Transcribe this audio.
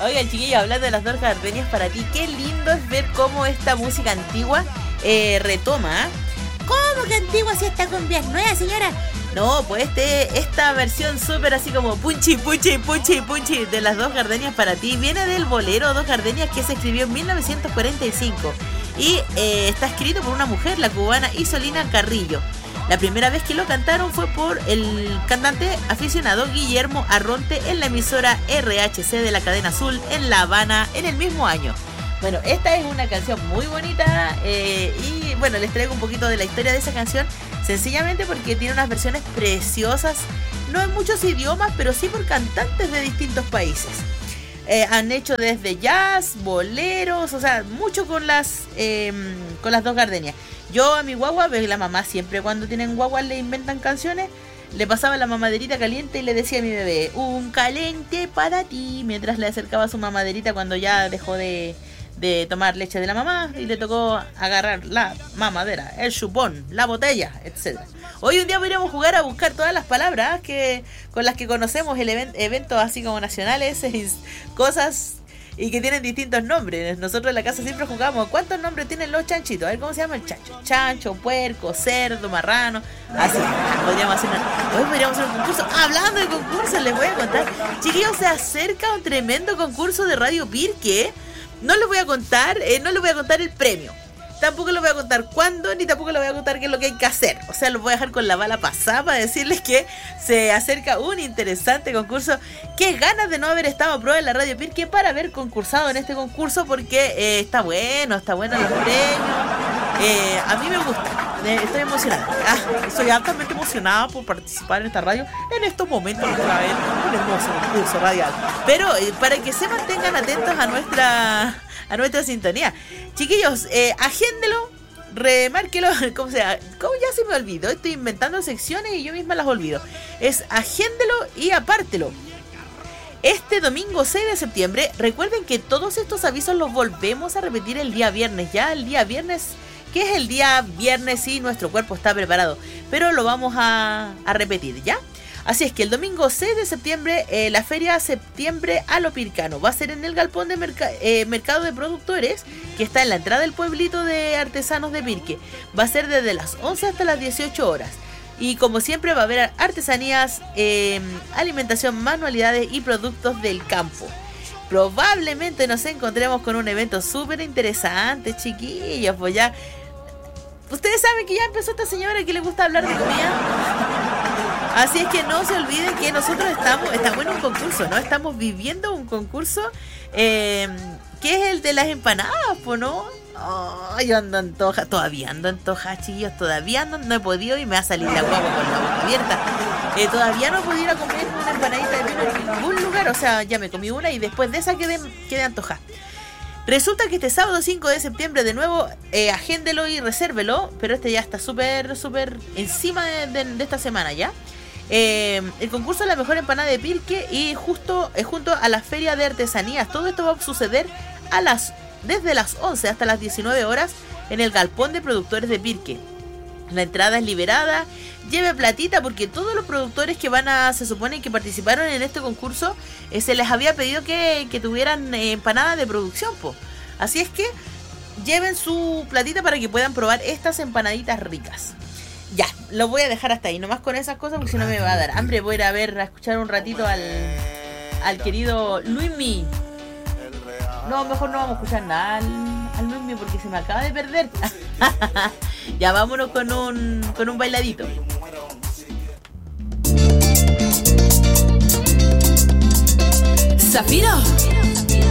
Oigan, chiquillos, hablando de las dos gardenias para ti, qué lindo es ver cómo esta música antigua retoma. ¿Cómo que antigua si esta cumbia es nueva, señora? No, pues esta versión súper así como punchi, punchi, punchi, punchi de las dos gardenias para ti viene del bolero Dos Gardenias que se escribió en 1945 y está escrito por una mujer, la cubana Isolina Carrillo. La primera vez que lo cantaron fue por el cantante aficionado Guillermo Arronte en la emisora RHC de la Cadena Azul en La Habana en el mismo año. Bueno, esta es una canción muy bonita y bueno, les traigo un poquito de la historia de esa canción, sencillamente porque tiene unas versiones preciosas, no en muchos idiomas, pero sí por cantantes de distintos países. Han hecho desde jazz, boleros, o sea, mucho con las dos gardenias. Yo a mi guagua, pues la mamá siempre cuando tienen guaguas le inventan canciones, le pasaba la mamaderita caliente y le decía a mi bebé, un caliente para ti, mientras le acercaba su mamaderita cuando ya dejó de tomar leche de la mamá y le tocó agarrar la mamadera, el chupón, la botella, etc. Hoy un día podríamos jugar a buscar todas las palabras con las que conocemos eventos así como nacionales, cosas y que tienen distintos nombres. Nosotros en la casa siempre jugamos ¿cuántos nombres tienen los chanchitos? A ver cómo se llama el chancho. Chancho, puerco, cerdo, marrano. Así, podríamos hacer un concurso. Hablando de concursos, les voy a contar. Chiquillos, se acerca un tremendo concurso de Radio Pirque. No les voy a contar el premio. Tampoco les voy a contar cuándo, ni tampoco les voy a contar qué es lo que hay que hacer. O sea, los voy a dejar con la bala pasada para decirles que se acerca un interesante concurso. Qué ganas de no haber estado a prueba en la Radio Pirque para haber concursado en este concurso, porque está bueno los premios. A mí me gusta, estoy emocionada. Estoy altamente emocionada por participar en esta radio en estos momentos de traer un hermoso concurso radial. Pero para que se mantengan atentos a nuestra sintonía. Chiquillos, agéndelo, remárquelo, como ya se me olvidó, estoy inventando secciones y yo misma las olvido. Es agéndelo y apártelo. Este domingo 6 de septiembre, recuerden que todos estos avisos los volvemos a repetir el día viernes, que es el día viernes y nuestro cuerpo está preparado, pero lo vamos a repetir, ¿ya? Así es que el domingo 6 de septiembre, la feria Septiembre a lo Pircano va a ser en el galpón de Mercado de Productores, que está en la entrada del pueblito de artesanos de Pirque. Va a ser desde las 11 hasta las 18 horas. Y como siempre va a haber artesanías, alimentación, manualidades y productos del campo. Probablemente nos encontremos con un evento súper interesante, chiquillos, pues ya... Ustedes saben que ya empezó esta señora que le gusta hablar de comida. Así es que no se olviden que nosotros estamos en un concurso, ¿no? Estamos viviendo un concurso que es el de las empanadas, pues, ¿no? Oh, yo ando antoja, todavía ando antoja, chiquillos, no he podido y me va a salir la guagua con la boca abierta. Todavía no he podido ir a comer una empanadita de pino en ningún lugar, o sea, ya me comí una y después de esa quedé antoja. Resulta que este sábado 5 de septiembre de nuevo, agéndelo y resérvelo, pero este ya está súper encima de esta semana ya. El concurso de la mejor empanada de Pirque y junto a la feria de artesanías. Todo esto va a suceder desde las 11 hasta las 19 horas en el galpón de productores de Pirque. La entrada es liberada. Lleve platita porque todos los productores que se supone que participaron en este concurso, se les había pedido que tuvieran empanadas de producción, po. Así es que lleven su platita para que puedan probar estas empanaditas ricas. Ya, lo voy a dejar hasta ahí, nomás con esas cosas porque si no me va a dar hambre. Voy a ir a escuchar un ratito al querido Luismi. No, mejor no vamos a escuchar nada al Luismi porque se me acaba de perder. Ya vámonos con un bailadito. Zafiro.